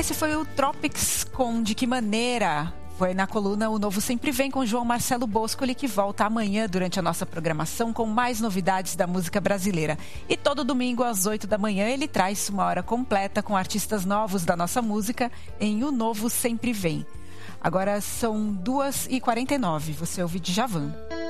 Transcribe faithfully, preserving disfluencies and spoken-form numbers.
Esse foi o Tropics com De Que Maneira. Foi na coluna O Novo Sempre Vem com João Marcelo Boscoli, que volta amanhã durante a nossa programação com mais novidades da música brasileira. E todo domingo às oito da manhã ele traz uma hora completa com artistas novos da nossa música em O Novo Sempre Vem. Agora são duas e quarenta e nove, você ouve Djavan.